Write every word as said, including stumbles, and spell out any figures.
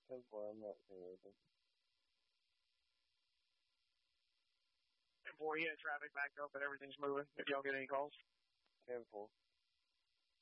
ten four, I'm not seeing anything. ten four, yeah, traffic backed up, but everything's moving. If y'all get any calls. ten four.